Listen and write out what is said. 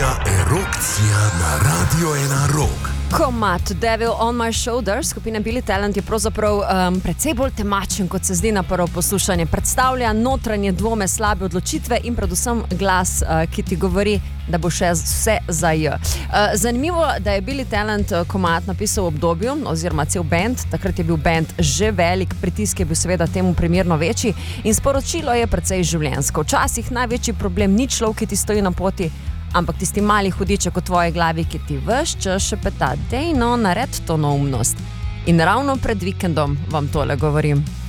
Jutranja erupcija na Radio 1 Rock. Komad Devil on my shoulder skupine Billy Talent je pravzaprav precej bolj temačen, kot se zdi na prvo poslušanje. Predstavlja notranje dvome, slabe odločitve in predvsem glas, ki ti govori, da bo še vse za J. Zanimivo, da je Billy Talent komad napisal v obdobju, oziroma cel band, takrat je bil band že velik, pritisk je bil seveda temu primerno večji in sporočilo je precej življenjsko. Včasih največji problem ni človek, ki ti stoji na poti, ampak tisti mali hudiček v tvoji glavi, ki ti ves čas šepeta, dej no, nared to neumnost. In ravno pred vikendom vam tole govorim.